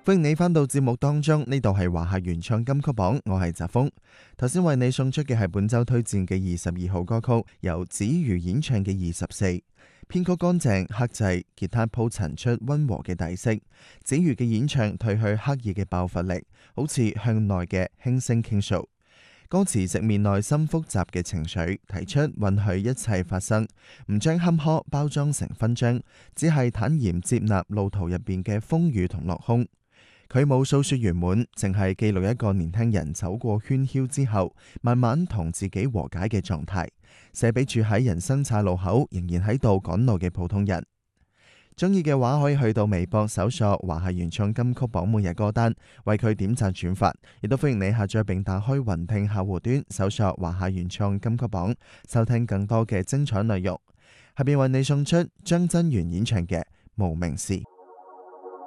歡迎你返到節目當中，呢度係華夏原創金曲榜，我係澤峰。頭先為你送出嘅係本周推薦嘅22號歌曲，由子瑜演唱嘅24。編曲乾淨克制，吉他鋪陳出溫和嘅底色。子瑜嘅演唱褪去刻意嘅爆發力，好似向內嘅輕聲傾訴。歌詞直面內心複雜嘅情緒，提出允許一切發生，唔將坎坷包裝成勳章，只係坦然接納路途入邊嘅風雨同落空。佢冇訴說圓滿，淨係記錄一個年輕人走過喧囂之後，慢慢同自己和解嘅狀態，寫俾住喺人生岔路口仍然喺度趕路嘅普通人。中意嘅話可以去到微博搜索華夏原創金曲榜每日歌單，為佢點讚轉發，亦都歡迎你下載並打開雲聽客戶端搜索華夏原創金曲榜，收聽更多嘅精彩內容。下邊為你送出張真源演唱嘅無名氏。